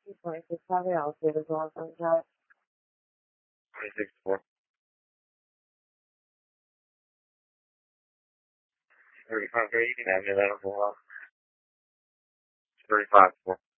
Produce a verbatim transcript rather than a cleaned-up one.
twenty-six Highway, Alligator Drive, Sunshine. twenty-six four. thirty-five three, you can have me that as well. thirty-five four.